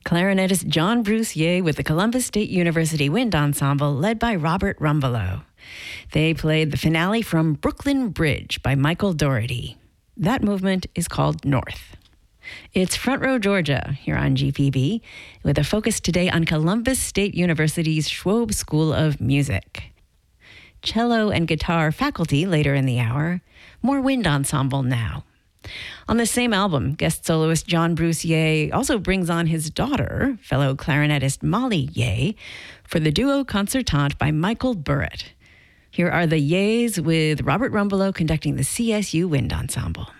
clarinetist John Bruce Ye with the Columbus State University Wind Ensemble led by Robert Rumbelow. They played the finale from Brooklyn Bridge by Michael Dougherty. That movement is called North. It's Front Row Georgia here on GPB, with a focus today on Columbus State University's Schwob School of Music. Cello and guitar faculty later in the hour, more wind ensemble now. On the same album, guest soloist John Bruce Ye also brings on his daughter, fellow clarinetist Molly Ye, for the duo concertante by Michael Burritt. Here are the Ye's with Robert Rumbelow conducting the CSU Wind Ensemble.